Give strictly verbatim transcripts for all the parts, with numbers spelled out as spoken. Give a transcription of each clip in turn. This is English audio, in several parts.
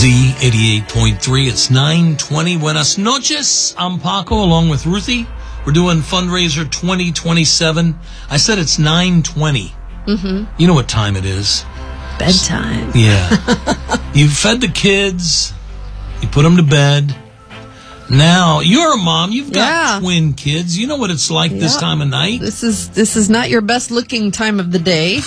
Z eighty-eight point three. It's nine twenty. Buenas noches. I'm Paco along with Ruthie. We're doing fundraiser twenty twenty-seven. I said it's nine twenty. Mm-hmm. You know what time it is. Bedtime. Yeah. You fed the kids. You put them to bed. Now, you're a mom. You've got Yeah. twin kids. You know what it's like this Yeah. time of night. This is this is not your best looking time of the day.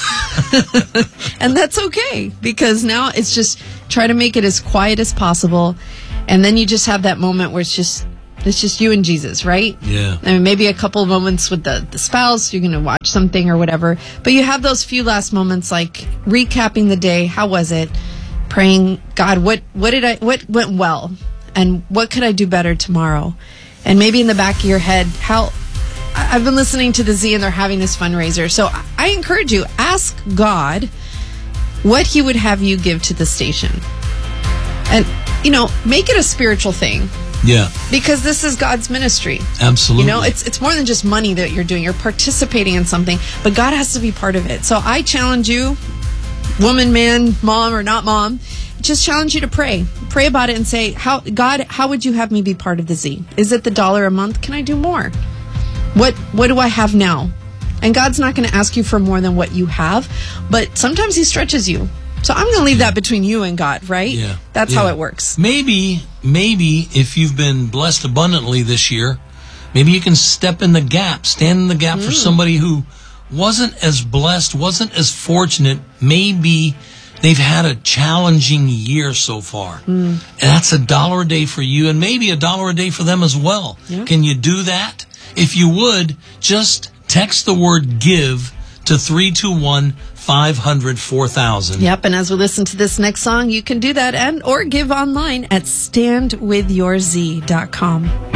And that's okay, because now it's just try to make it as quiet as possible, and then you just have that moment where it's just it's just you and Jesus, right? Yeah. I mean, maybe a couple of moments with the, the spouse, you're going to watch something or whatever, but you have those few last moments, like recapping the day. How was it? Praying, God, what what did I what went well? And what could I do better tomorrow? And maybe in the back of your head, how I- I've been listening to the Z and they're having this fundraiser. So I- I encourage you, ask God what he would have you give to the station. And, you know, make it a spiritual thing, Yeah. because this is God's ministry. Absolutely. You know, it's it's more than just money that you're doing. You're participating in something, but God has to be part of it. So I challenge you, woman, man, mom, or not mom, just challenge you to pray. Pray about it and say, "How God, how would you have me be part of the Z? Is it the dollar a month? Can I do more? What what do I have now?" And God's not going to ask you for more than what you have, but sometimes he stretches you. So I'm going to leave that between you and God, right? Yeah. That's Yeah. how it works. Maybe, maybe if you've been blessed abundantly this year, maybe you can step in the gap, stand in the gap for somebody who wasn't as blessed, wasn't as fortunate. Maybe they've had a challenging year so far. And that's a dollar a day for you, and maybe a dollar a day for them as well. Yeah. Can you do that? If you would, just text the word GIVE to three two one, five hundred, four thousand. Yep, and as we listen to this next song, you can do that and or give online at stand with your z dot com.